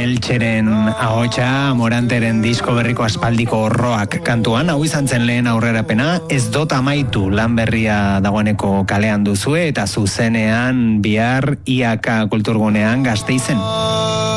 Eltxeren ahotsa, Moranteren disko berriko aspaldiko horroak kantuan, hau izan zen lehen aurrerapena, ez dot amaitu lan berria dagoeneko kalean duzue, eta zuzenean bihar IAK kulturgunean Gasteizen.